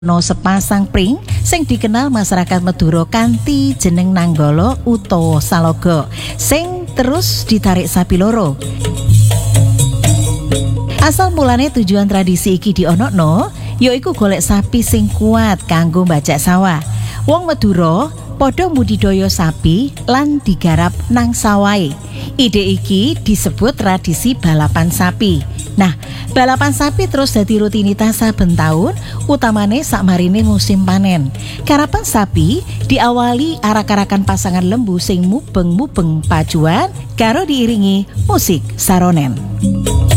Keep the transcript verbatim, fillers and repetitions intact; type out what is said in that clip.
No sepasang pring sing dikenal masyarakat Madura kanthi jeneng Nanggala utawa Saloga sing terus ditarik sapi loro. Asal mulane tujuan tradisi iki dionokno yaiku golek sapi sing kuat kanggo mbajak sawah. Wong Madura padha mbudidaya sapi lan digarap nang sawahe. Ide iki disebut tradisi balapan sapi. Nah, balapan sapi terus dadi rutinitas saben taun, utamane sakmarine musim panen. Karapan sapi diawali arak-arakan pasangan lembu sing mubeng-mubeng pacuan karo diiringi musik saronen.